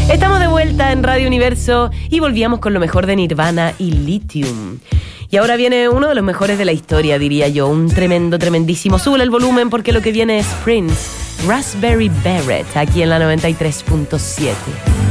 Estamos de vuelta en Radio Universo y volvíamos con lo mejor de Nirvana y Lithium. Y ahora viene uno de los mejores de la historia, diría yo. Un tremendísimo. Sube el volumen porque lo que viene es Prince, Raspberry Beret, aquí en la 93.7.